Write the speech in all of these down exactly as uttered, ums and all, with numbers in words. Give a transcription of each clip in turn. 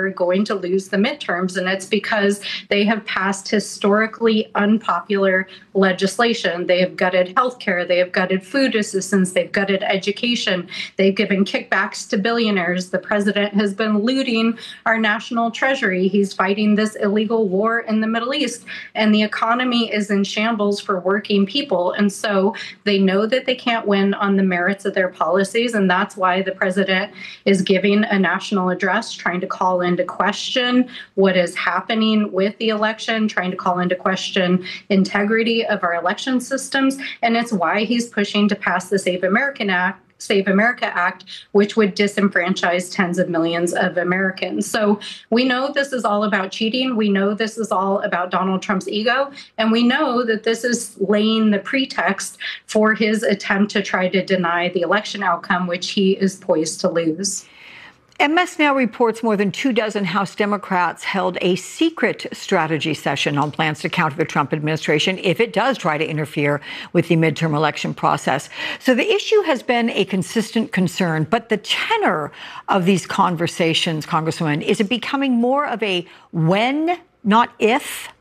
are going to lose the midterms. And it's because they have passed historically unpopular legislation. They have gutted healthcare. They have gutted food assistance. They've gutted education. They've given kickbacks to billionaires. The president has been looting our national treasury. He's fighting this illegal war in the Middle East. And the economy is in shambles for working people. And so they know that they can't win on the merits of their policies. And that's why the president is giving a national address, trying to call into question what is happening with the election, trying to call into question integrity of our election systems. And it's why he's pushing to pass the Save American Act, Save America Act, which would disenfranchise tens of millions of Americans. So we know this is all about cheating. We know this is all about Donald Trump's ego. And we know that this is laying the pretext for his attempt to try to deny the election outcome, which he is poised to lose. M S Now reports more than two dozen House Democrats held a secret strategy session on plans to counter the Trump administration if it does try to interfere with the midterm election process. So the issue has been a consistent concern, but the tenor of these conversations, Congresswoman, is it becoming more of a when, not if?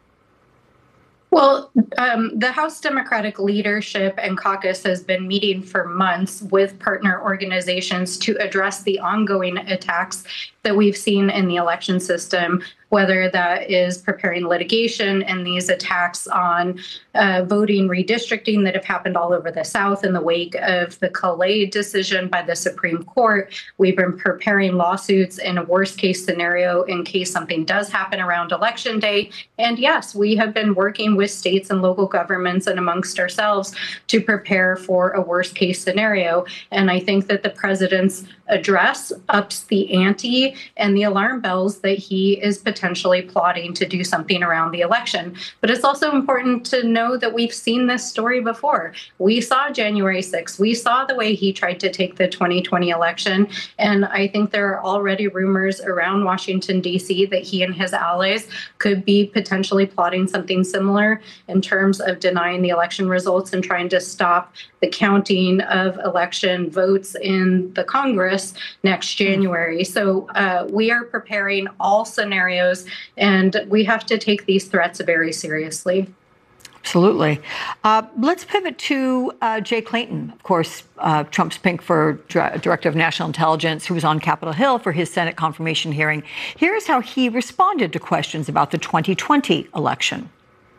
Well, um, the House Democratic leadership and caucus has been meeting for months with partner organizations to address the ongoing attacks that we've seen in the election system, whether that is preparing litigation and these attacks on uh, voting redistricting that have happened all over the South in the wake of the Calais decision by the Supreme Court. We've been preparing lawsuits in a worst case scenario in case something does happen around Election Day. And yes, we have been working with states and local governments and amongst ourselves to prepare for a worst case scenario. And I think that the president's address ups the ante and the alarm bells that he is potentially plotting to do something around the election. But it's also important to know that we've seen this story before. We saw January sixth. We saw the way he tried to take the twenty twenty election. And I think there are already rumors around Washington, D C that he and his allies could be potentially plotting something similar in terms of denying the election results and trying to stop the counting of election votes in the Congress next January. So uh, we are preparing all scenarios, and we have to take these threats very seriously. Absolutely. Uh, let's pivot to uh, Jay Clayton, of course, uh, Trump's pick for Dr- Director of National Intelligence, who was on Capitol Hill for his Senate confirmation hearing. Here's how he responded to questions about the twenty twenty election.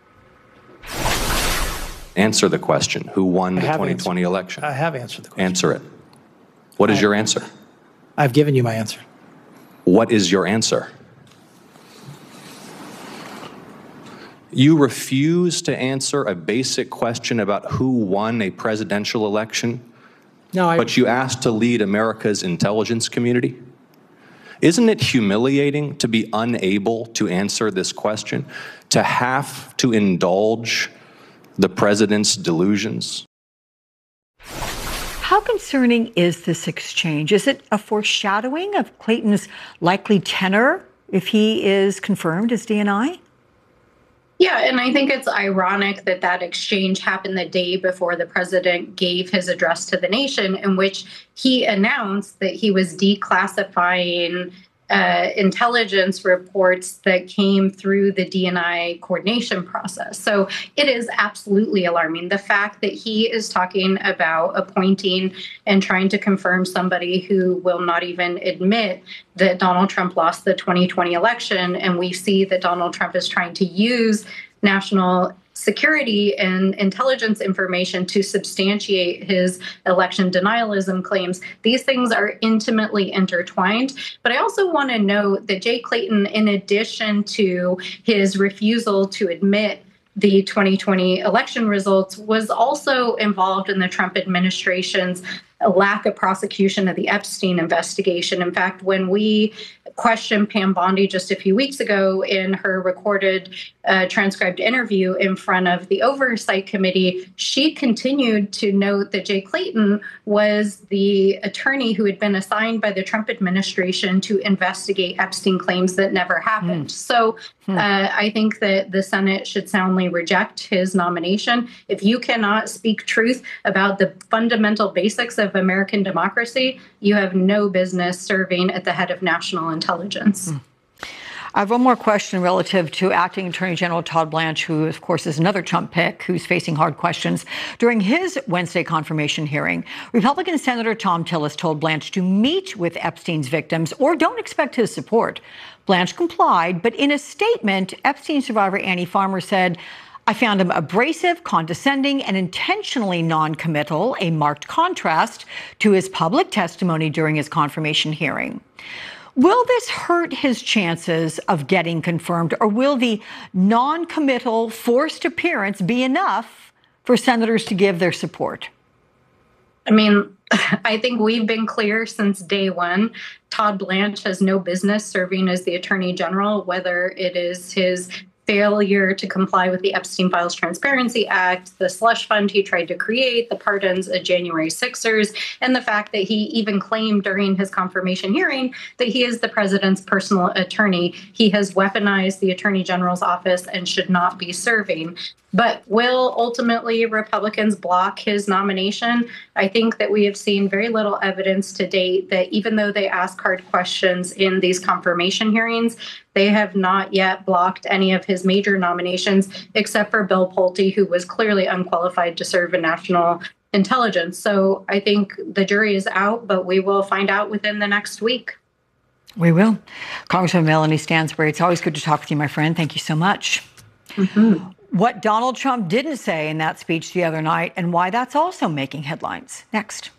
Answer the question. Who won the twenty twenty answered. election? I have answered the question. Answer it. What is I, your answer? I've given you my answer. What is your answer? You refuse to answer a basic question about who won a presidential election, no, I, but you asked to lead America's intelligence community? Isn't it humiliating to be unable to answer this question, to have to indulge the president's delusions? How concerning is this exchange? Is it a foreshadowing of Clayton's likely tenor if he is confirmed as D N I? Yeah, and I think it's ironic that that exchange happened the day before the president gave his address to the nation, in which he announced that he was declassifying Uh, intelligence reports that came through the D N I coordination process. So it is absolutely alarming. The fact that he is talking about appointing and trying to confirm somebody who will not even admit that Donald Trump lost the twenty twenty election, and we see that Donald Trump is trying to use national security and intelligence information to substantiate his election denialism claims. These things are intimately intertwined. But I also want to note that Jay Clayton, in addition to his refusal to admit the twenty twenty election results, was also involved in the Trump administration's lack of prosecution of the Epstein investigation. In fact, when we questioned Pam Bondi just a few weeks ago in her recorded uh, transcribed interview in front of the Oversight Committee, she continued to note that Jay Clayton was the attorney who had been assigned by the Trump administration to investigate Epstein claims that never happened. Mm. So uh, I think that the Senate should soundly reject his nomination. If you cannot speak truth about the fundamental basics of American democracy, you have no business serving at the head of national intelligence. Mm. I have one more question relative to Acting Attorney General Todd Blanche, who, of course, is another Trump pick who's facing hard questions. During his Wednesday confirmation hearing, Republican Senator Thom Tillis told Blanche to meet with Epstein's victims or don't expect his support. Blanche complied, but in a statement, Epstein survivor Annie Farmer said, I found him abrasive, condescending, and intentionally non-committal, a marked contrast to his public testimony during his confirmation hearing. Will this hurt his chances of getting confirmed, or will the non-committal forced appearance be enough for senators to give their support? I mean, I think we've been clear since day one. Todd Blanche has no business serving as the Attorney General, whether it is his failure to comply with the Epstein Files Transparency Act, the slush fund he tried to create, the pardons of January sixers, and the fact that he even claimed during his confirmation hearing that he is the president's personal attorney. He has weaponized the Attorney General's office and should not be serving. But will ultimately Republicans block his nomination? I think that we have seen very little evidence to date that even though they ask hard questions in these confirmation hearings, they have not yet blocked any of his major nominations, except for Bill Pulte, who was clearly unqualified to serve in national intelligence. So I think the jury is out, but we will find out within the next week. We will. Congresswoman Melanie Stansbury, it's always good to talk with you, my friend. Thank you so much. Mm-hmm. What Donald Trump didn't say in that speech the other night and why that's also making headlines. Next.